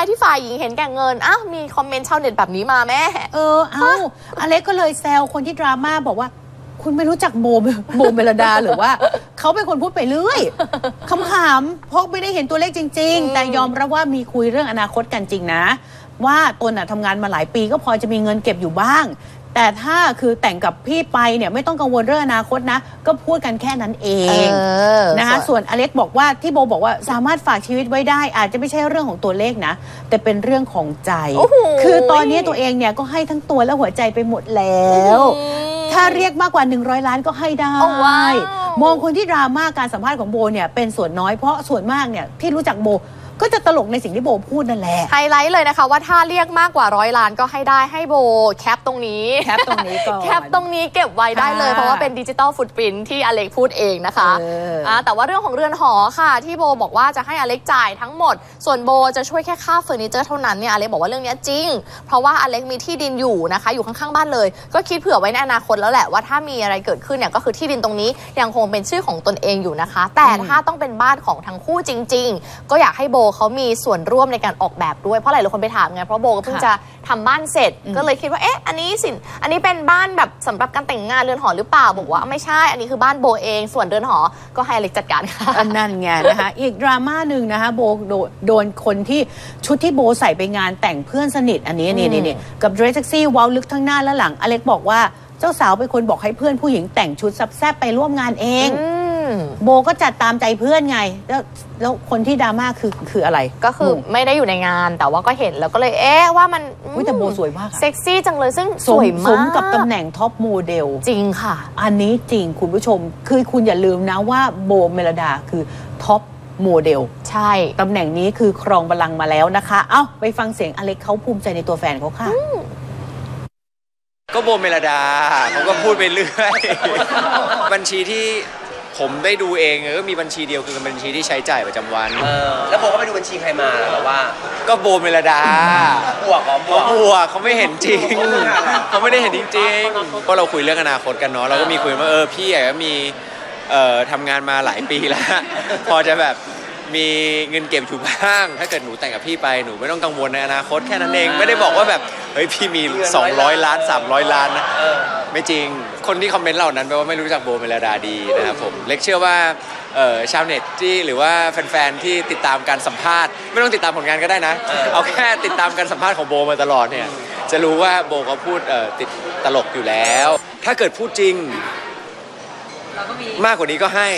ที่ฝ่ายหญิงเห็นแก่เงินอ้าวมีคอมเมนต์ชาวเน็ตแบบนี้มาแม่อเล็กก็เลยแซวคนที่ดราม่าบอกว่าคุณไม่รู้จักโบเมลดาหรือว่าเขาเป็นคนพูดไปเรื่อยขำๆเพราะไม่ได้เห็นตัวเลขจริงๆแต่ยอมรับว่ามีคุยเรื่องอนาคตกันจริงนะว่าตนทำงานมาหลายปีก็พอจะมีเงินเก็บอยู่บ้างแต่ถ้าคือแต่งกับพี่ไปเนี่ยไม่ต้องกังวลเรื่องอนาคตนะก็พูดกันแค่นั้นเองนะคะส่วนอเล็กบอกว่าที่โบบอกว่าสามารถฝากชีวิตไว้ได้อาจจะไม่ใช่เรื่องของตัวเลขนะแต่เป็นเรื่องของใจคือตอนนี้ตัวเองเนี่ยก็ให้ทั้งตัวและหัวใจไปหมดแล้วถ้าเรียกมากกว่า100 ล้านก็ให้ได้มองคนที่ดราม่าการสัมภาษณ์ของโบเนี่ยเป็นส่วนน้อยเพราะส่วนมากเนี่ยที่รู้จักโบก็จะตลกในสิ่งที่โบพูดนั่นแหละไฮไลท์เลยนะคะว่าถ้าเรียกมากกว่า100 ล้านก็ให้ได้ให้โบแคปตรงนี้ก่อนแคปตรงนี้เก็บไว้ได้เลยเพราะว่าเป็นดิจิตอลฟุตปรินท์ที่อเล็กพูดเองนะคะแต่ว่าเรื่องของเรือนหอค่ะที่โบบอกว่าจะให้อเล็กจ่ายทั้งหมดส่วนโบจะช่วยแค่ค่าเฟอร์นิเจอร์เท่านั้นเนี่ยอเล็กบอกว่าเรื่องนี้จริงเพราะว่าอเล็กมีที่ดินอยู่นะคะอยู่ข้างๆบ้านเลยก็คิดเผื่อไว้ในอนาคตแล้วแหละว่าถ้ามีอะไรเกิดขึ้นเนี่ยก็คือที่ดินตรงนี้ยังคงเป็นชื่อของตนเองอยู่นะคะแต่ถ้าต้องเป็นบ้านของทั้งคู่จริงๆก็อยากให้โบเขามีส่วนร่วมในการออกแบบด้วยเพราะหลายคนไปถามไงเพราะโบก็เพิ่งจะทำบ้านเสร็จก็เลยคิดว่าอันนี้เป็นบ้านแบบสำหรับการแต่งงานเรือนหอหรือเปล่าบอกว่าไม่ใช่อันนี้คือบ้านโบเองส่วนเรือนหอก็ให้อเล็กจัดการค่ะนั่นไงนะคะอีกดราม่าหนึ่งนะคะโบโดนคนที่ชุดที่โบใส่ไปงานแต่งเพื่อนสนิทอันนี้นี่กับเดรสเซ็กซี่ว้าวลึกทั้งหน้าและหลังอเล็กบอกว่าเจ้าสาวเป็นคนบอกให้เพื่อนผู้หญิงแต่งชุดแซ่บๆไปร่วมงานเองโบก็จัดตามใจเพื่อนไงแล้วคนที่ดราม่าคืออะไรก็คือไม่ได้อยู่ในงานแต่ว่าก็เห็นแล้วก็เลยว่ามันแต่โบสวยมากเซ็กซี่จังเลยซึ่งสวยมากสมกับตำแหน่งท็อปโมเดลจริงค่ะอันนี้จริงคุณผู้ชมคือคุณอย่าลืมนะว่าโบเมลดาคือท็อปโมเดลใช่ตำแหน่งนี้คือครองบัลลังก์มาแล้วนะคะเอ้าไปฟังเสียงอเล็กเขาภูมิใจในตัวแฟนเขาค่ะก็โบเมลดาเขาก็พูดไปเรื่อยบัญชีที่ผมได้ดูเองก็มีบัญชีเดียวคือบัญชีที่ใช้จ่ายประจำวันแล้วโบก็ไปดูบัญชีใครมาหรือว่าก็โบเมลดาบวกเขาไม่เห็นจริงเขาไม่ได้เห็นจริงๆก็เราคุยเรื่องอนาคตกันเนาะเราก็มีคุยว่าพี่ก็มีทำงานมาหลายปีแล้วพอจะแบบมีเงินเก็บอยู่บ้างถ้าเกิดหนูแต่งกับพี่ไปหนูไม่ต้องกังวลในอนาคตแค่นั้นเองไม่ได้บอกว่าแบบเฮ้ยพี่มี200 ล้าน300 ล้านนะไม่จริงคนที่คอมเมนต์เหล่านั้นแปลว่าไม่รู้จักโบเมลดาดีนะครับผมเล็กเชื่อว่าชาวเน็ตที่หรือว่าแฟนๆที่ติดตามการสัมภาษณ์ไม่ต้องติดตามผลงานก็ได้นะเอาแค่ติดตามการสัมภาษณ์ของโบมาตลอดเนี่ยจะรู้ว่าโบเขาพูดติดตลกอยู่แล้วถ้าเกิดพูดจริงมากกว่านี้ก็ให้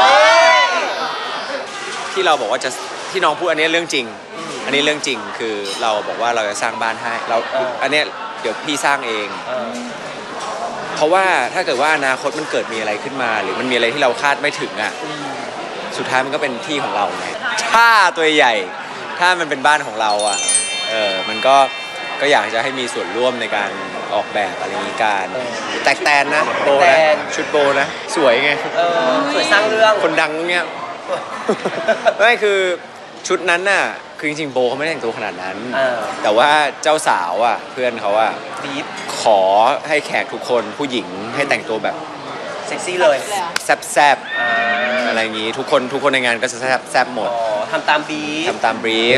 ที่เราบอกว่าจะที่น้องพูดอันนี้เรื่องจริงอันนี้เรื่องจริงคือเราบอกว่าเราจะสร้างบ้านให้เราอันนี้เดี๋ยวพี่สร้างเองเพราะว่าถ้าเกิดว่าอนาคตมันเกิดมีอะไรขึ้นมาหรือมันมีอะไรที่เราคาดไม่ถึงอ่ะสุดท้ายมันก็เป็นที่ของเราไงถ้าตัวใหญ่ถ้ามันเป็นบ้านของเราอ่ะมันก็อยากจะให้มีส่วนร่วมในการออกแบบอะไรนี้การแตกแตนนะโบนะชุดโบนะสวยไงสวยสร้างเรื่องคนดังเงี้ยไม่คือชุดนั้นน่ะคือจริงๆโบเขาไม่ได้แต่งตัวขนาดนั้นแต่ว่าเจ้าสาวอ่ะเพื่อนเขาอ่ะขอให้แขกทุกคนผู้หญิงให้แต่งตัวแบบเซ็กซี่เลยแซบๆอะไรอย่างงี้ทุกคนในงานก็จะแซบหมดทำตามบรีฟทำตามบรี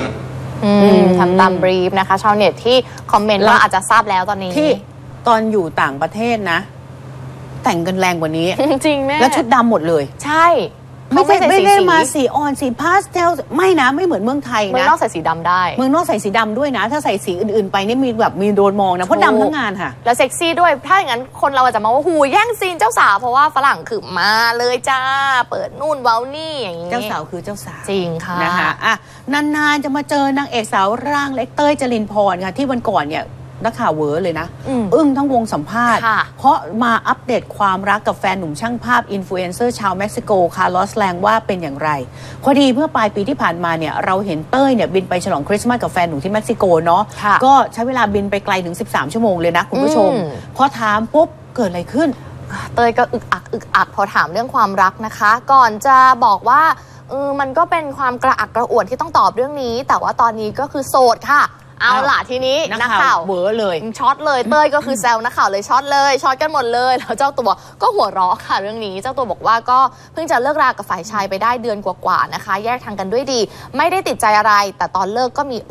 ฟนะคะชาวเน็ตที่คอมเมนต์ว่าอาจจะทราบแล้วตอนนี้ที่ตอนอยู่ต่างประเทศนะแต่งกันแรงกว่านี้จริงแม่แล้วชุดดำหมดเลยใช่ไม่ได้มาสีอ่อนสีพาสเทลไม่นะไม่เหมือนเมืองไทยนะเมืองนอกใส่สีดำได้เมืองนอกใส่สีดำด้วยนะถ้าใส่สีอื่นๆไปนี่มีโดนมองนะเพราะดำทั้งงานค่ะแล้วเซ็กซี่ด้วยถ้าอย่างนั้นคนเราอาจจะมองว่าหูแย่งซีนเจ้าสาวเพราะว่าฝรั่งคือมาเลยจ้าเปิดนู่นเว้านี่อย่างนี้เจ้าสาวคือเจ้าสาวจริงค่ะนะคะนานๆจะมาเจอนางเอกสาวร่างเล็กเต้ยจรินพรค่ะที่วันก่อนเนี่ยนักข่าวเวอร์เลยนะอึ้งทั้งวงสัมภาษณ์เพราะมาอัปเดตความรักกับแฟนหนุ่มช่างภาพอินฟลูเอนเซอร์ชาวเม็กซิโกคาร์ลอสแลงว่าเป็นอย่างไรพอดีเมื่อปลายปีที่ผ่านมาเนี่ยเราเห็นเต้ยเนี่ยบินไปฉลองคริสต์มาสกับแฟนหนุ่มที่เม็กซิโกเนาะก็ใช้เวลาบินไปไกลถึง13 ชั่วโมงเลยนะคุณผู้ชมพอถามปุ๊บเกิดอะไรขึ้นเต้ยก็อึกอักพอถามเรื่องความรักนะคะก่อนจะบอกว่ามันก็เป็นความกระอักกระอ่วนที่ต้องตอบเรื่องนี้แต่ว่าตอนนี้ก็คือโสดค่ะเอาล่ะทีนี้นักข่าวเวอร์เลยช็อตเลยเต้ยก็คือแซวนักข่าวเลยช็อตกันหมดเลยแล้วเจ้าตัวก็หัวเราะค่ะเรื่องนี้เจ้าตัวบอกว่าก็เพิ่งจะเลิกรากับฝ่ายชายไปได้เดือนกว่าๆนะคะแยกทางกันด้วยดีไม่ได้ติดใจอะไรแต่ตอนเลิกก็มี